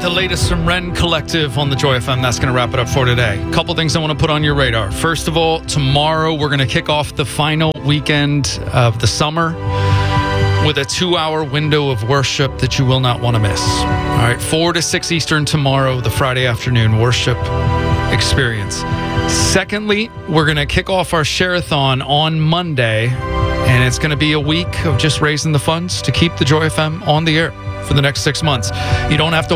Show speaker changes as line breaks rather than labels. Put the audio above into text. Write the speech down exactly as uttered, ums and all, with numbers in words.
the latest from Ren Collective on the Joy F M. That's going to wrap it up for today. A couple things I want to put on your radar. First of all, tomorrow we're going to kick off the final weekend of the summer with a two-hour window of worship that you will not want to miss. All right, four to six Eastern tomorrow, the Friday afternoon worship experience. Secondly, we're going to kick off our Share-a-thon on Monday, and it's going to be a week of just raising the funds to keep the Joy F M on the air for the next six months. You don't have to